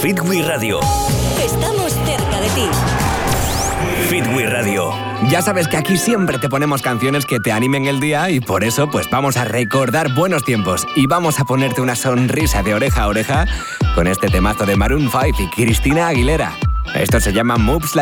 Fitwi Radio. Estamos cerca de ti. Fitwi Radio. Ya sabes que aquí siempre te ponemos canciones que te animen el día y por eso pues vamos a recordar buenos tiempos y vamos a ponerte una sonrisa de oreja a oreja con este temazo de Maroon 5 y Cristina Aguilera. Esto se llama Moves Like